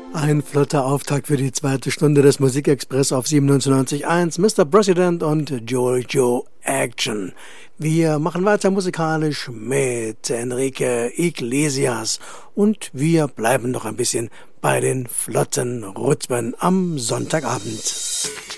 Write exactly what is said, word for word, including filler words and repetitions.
Ein flotter Auftakt für die zweite Stunde des Musikexpress auf siebenundneunzig Komma eins. Mister President und Giorgio Action. Wir machen weiter musikalisch mit Enrique Iglesias und wir bleiben noch ein bisschen bei den flotten Rhythmen am Sonntagabend.